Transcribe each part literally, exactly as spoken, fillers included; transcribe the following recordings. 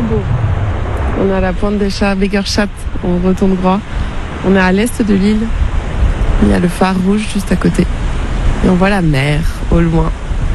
beau. On est à la pointe des chats, Begerschat, en breton de Groix. On est à l'est de l'île. Il y a le phare rouge juste à côté. Et on voit la mer au loin.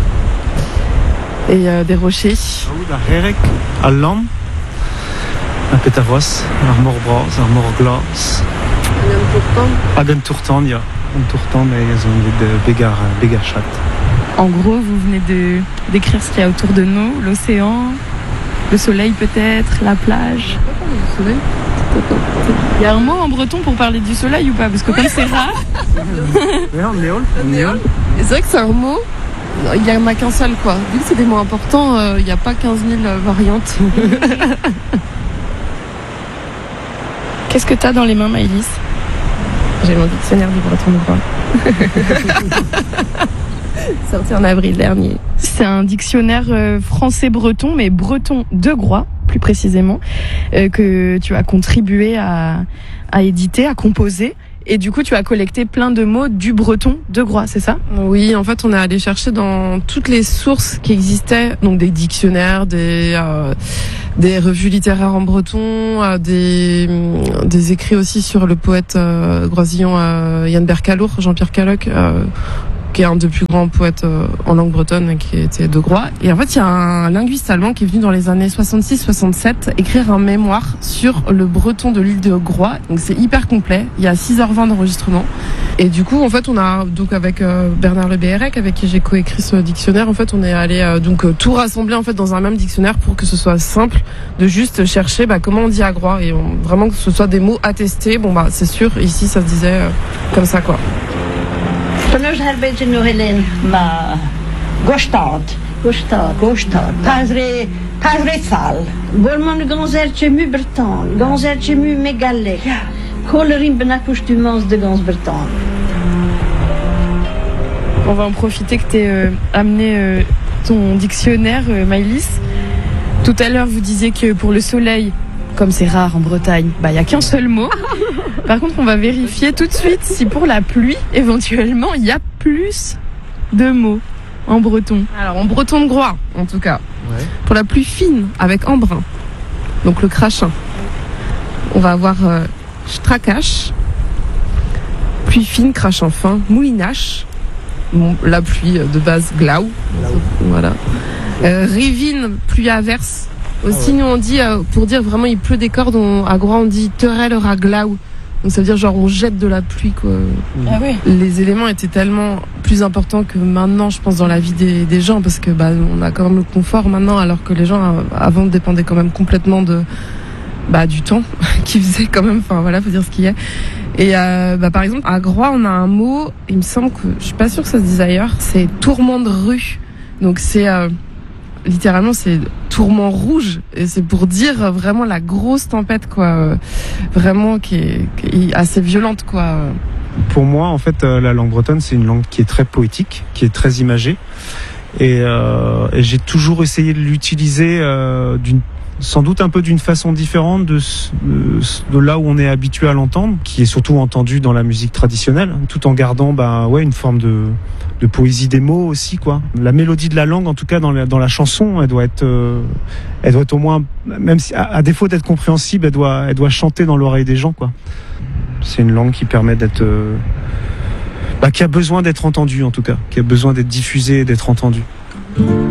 Et euh, des rochers. Herek, à Lam, à Petavos, à Morbras, à Morglas. À Genturtan, il y a Genturtan, mais ils ont des Begerschat. En gros, vous venez de décrire ce qu'il y a autour de nous, l'océan, le soleil peut-être, la plage. Le soleil. Il y a un mot en breton pour parler du soleil ou pas? Parce que comme c'est rare. Oui, en néol. C'est vrai que c'est un mot, il n'y en a qu'un seul quoi. Vu que c'est des mots importants, il euh, n'y a pas quinze mille variantes. Qu'est-ce que t'as dans les mains, Maëlys? J'ai mon dictionnaire du breton de Groix. Sorti en avril dernier. C'est un dictionnaire euh, français-breton, mais breton de Groix, plus précisément, euh, que tu as contribué à, à éditer, à composer. Et du coup, tu as collecté plein de mots du breton de Groix, c'est ça? Oui, en fait, on est allé chercher dans toutes les sources qui existaient, donc des dictionnaires, des euh, des revues littéraires en breton, euh, des des écrits aussi sur le poète euh, groisillon euh, Yann Bercalour, Jean-Pierre Caloc, euh, qui est un des plus grands poètes euh, en langue bretonne, qui était de Groix. Et en fait, il y a un linguiste allemand qui est venu dans les années soixante-six soixante-sept écrire un mémoire sur le breton de l'île de Groix. Donc c'est hyper complet. Il y a six heures vingt d'enregistrement. Et du coup, en fait, on a donc avec euh, Bernard Le Béhérec, avec qui j'ai coécrit ce dictionnaire, en fait, on est allé euh, donc euh, tout rassembler en fait dans un même dictionnaire pour que ce soit simple de juste chercher bah, comment on dit à Groix et on, vraiment que ce soit des mots attestés. Bon bah c'est sûr, ici ça se disait euh, comme ça quoi. Nos herbeigen nog Hélène, ma gostad, gostad, gostad, pasre, pasre sal. Bolman ganzertje mu breton, ganzertje mu mégalé. Colerin benacoustumance de gans breton. On va en profiter que tu aies euh, amené euh, ton dictionnaire, euh, Maëlys. Tout à l'heure, vous disiez que pour le soleil, comme c'est rare en Bretagne, bah il y a qu'un seul mot. Par contre, on va vérifier tout de suite si pour la pluie, éventuellement, il y a plus de mots en breton. Alors en breton de Groix, en tout cas. Ouais. Pour la pluie fine, avec embrun. Donc le crachin. On va avoir euh, strakash, pluie fine, crachin fin, mouinache. Bon, la pluie de base glaou. Voilà. Euh, rivine, pluie averse. Aussi, nous on dit, euh, pour dire vraiment il pleut des cordes, on, à Groix on dit terel raglaou. Donc ça veut dire genre on jette de la pluie quoi. Ah oui. Les éléments étaient tellement plus importants que maintenant, je pense, dans la vie des, des gens, parce que bah on a quand même le confort maintenant, alors que les gens euh, avant dépendaient quand même complètement de bah du temps qui faisait quand même. Enfin voilà, faut dire ce qu'il y a. Et euh, bah par exemple à Groix on a un mot, il me semble que je suis pas sûre que ça se dise ailleurs, c'est tourment de rue. Donc c'est euh, littéralement c'est tourment rouge et c'est pour dire vraiment la grosse tempête quoi, euh, vraiment qui est, qui est assez violente quoi. Pour moi, en fait, euh, la langue bretonne, c'est une langue qui est très poétique, qui est très imagée, et, euh, et j'ai toujours essayé de l'utiliser euh, d'une sans doute un peu d'une façon différente de, de, de là où on est habitué à l'entendre, qui est surtout entendu dans la musique traditionnelle, tout en gardant bah, ouais, une forme de, de poésie des mots aussi, quoi. La mélodie de la langue, en tout cas dans la, dans la chanson, elle doit être, euh, elle doit être au moins, même si à, à défaut d'être compréhensible, elle doit, elle doit chanter dans l'oreille des gens, quoi. C'est une langue qui permet d'être, euh, bah, qui a besoin d'être entendue en tout cas, qui a besoin d'être diffusée et d'être entendue.